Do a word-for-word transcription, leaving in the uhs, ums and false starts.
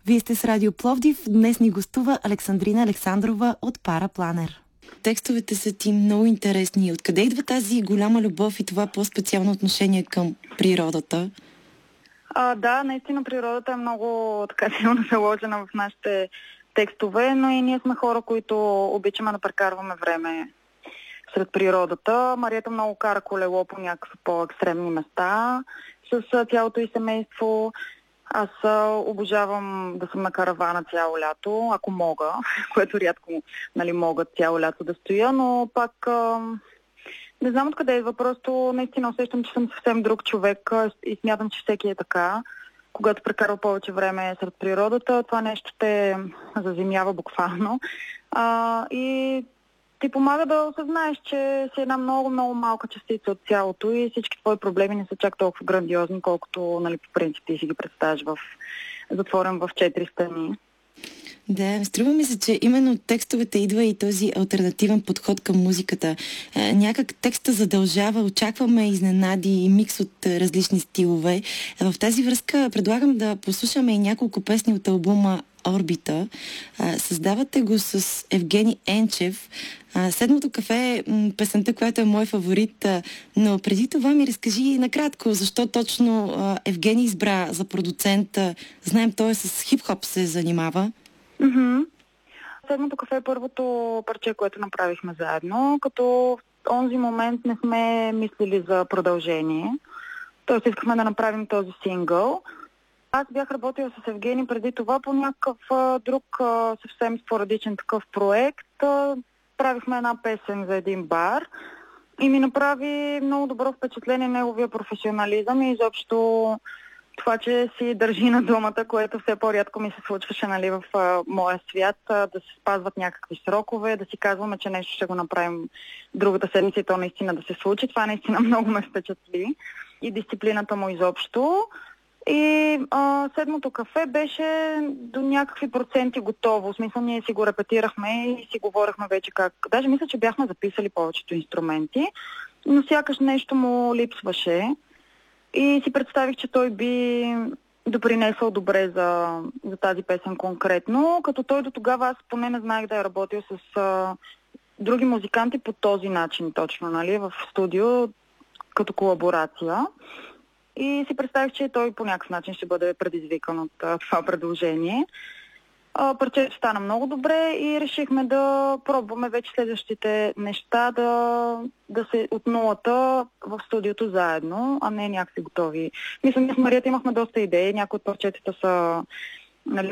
Вие сте с Радио Пловдив. Днес ни гостува Александрина Александрова от Парапланер. Текстовете са ти много интересни. Откъде идва тази голяма любов и това по-специално отношение към природата? А, да, наистина природата е много така силно заложена в нашите текстове, но и ние сме хора, които обичаме да прекарваме време сред природата. Мариета много кара колело по някакви по-екстремни места с цялото и семейство. Аз обожавам да съм на каравана цяло лято, ако мога, което рядко, нали, мога цяло лято да стоя, но пак а, не знам откъде идва, просто наистина усещам, че съм съвсем друг човек и смятам, че всеки е така. Когато прекарва повече време сред природата, това нещо те заземява буквално а, и ти помага да осъзнаеш, че си една много-много малка частица от цялото и всички твои проблеми не са чак толкова грандиозни, колкото, нали, по принцип ти си ги представяш в затворен в четири стени. Да, струва ми се, че именно от текстовете идва и този алтернативен подход към музиката. Някак текста задължава, очакваме изненади и микс от различни стилове. В тази връзка предлагам да послушаме и няколко песни от албума Орбита. Създавате го с Евгений Енчев. Седмото кафе е песента, която е мой фаворит, но преди това ми разкажи накратко, защо точно Евгений избра за продуцент. Знаем, той с хип-хоп се занимава. Mm-hmm. Седмото кафе е първото парче, което направихме заедно, като в онзи момент не сме мислили за продължение. Тоест искахме да направим този сингъл. Аз бях работила с Евгений преди това по някакъв а, друг а, съвсем спорадичен такъв проект. А, правихме една песен за един бар и ми направи много добро впечатление неговия професионализъм и изобщо това, че си държи на думата, което все по-рядко ми се случваше, нали, в а, моя свят, а, да се спазват някакви срокове, да си казваме, че нещо ще го направим другата седмица и то наистина да се случи. Това наистина много ме впечатли и дисциплината му изобщо. И а, седмото кафе беше до някакви проценти готово. В смисъл, ние си го репетирахме и си говорихме вече как... Даже мисля, че бяхме записали повечето инструменти, но сякаш нещо му липсваше. И си представих, че той би допринесъл добре за, за тази песен конкретно, като той до тогава аз поне не знаех да е работил с а, други музиканти по този начин точно, нали, в студио, като колаборация. И си представих, че той по някакъв начин ще бъде предизвикан от а, това предложение. А, парчето стана много добре и решихме да пробваме вече следващите неща да, да се от нулата в студиото заедно, а не някакви готови. Мисля, ние с Марията имахме доста идеи, някои от парчетата са, нали,